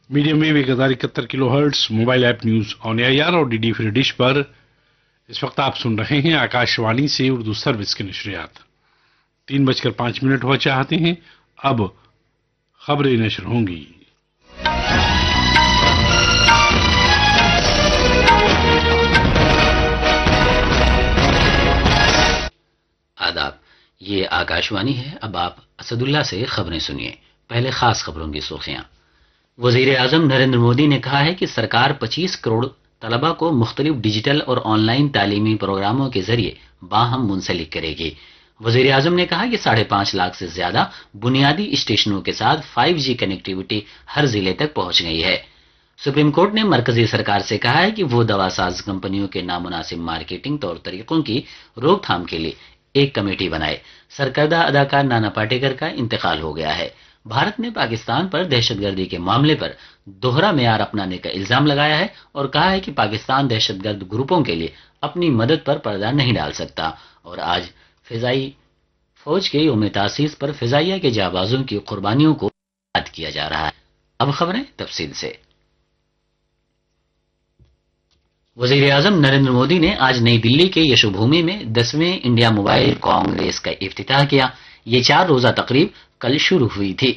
Medium wave 1071 kilo hertz, mobile app news on AIR और DD free dish पर इस वक्त आप सुन रहे हैं आकाशवाणी से उर्दू सर्विस की नशरियात। 3:05 हुआ चाहते हैं। अब खबरें नशर होंगी। आदाब, ये आकाशवाणी है। अब आप असदुल्ला से खबरें सुनिए। पहले खास खबरों की सुर्खियां। वजीर आजम नरेंद्र मोदी ने कहा है कि सरकार 25 करोड़ तलबा को मुख्तलिफ डिजिटल और ऑनलाइन तालीमी प्रोग्रामों के जरिए बाहम मुंसलिक करेगी। वजीर आजम ने कहा कि 5.5 लाख से ज्यादा बुनियादी स्टेशनों के साथ 5G कनेक्टिविटी हर जिले तक पहुंच गई है। सुप्रीम कोर्ट ने मरकजी सरकार से कहा है कि वो दवासाज कंपनियों के नामुनासिब मार्केटिंग तौर तरीकों की रोकथाम के लिए एक कमेटी बनाए। सरकर्दा अदाकार नाना पाटेकर का इंतकाल हो गया है। भारत ने पाकिस्तान पर दहशतगर्दी के मामले पर दोहरा मेयार अपनाने का इल्जाम लगाया है और कहा है कि पाकिस्तान दहशतगर्द ग्रुपों के लिए अपनी मदद पर पर्दा नहीं डाल सकता। और आज फिजाई फौज के यौम तासीस पर फिजाइया के जाबाजों की कुर्बानियों को याद किया जा रहा है। अब खबरें तफसील से। वजीर आजम नरेंद्र मोदी ने आज नई दिल्ली के यशोभूमि में 10वें इंडिया मोबाइल कांग्रेस का इफ्तिताह किया। ये 4 रोजा तकरीब कल शुरू हुई थी।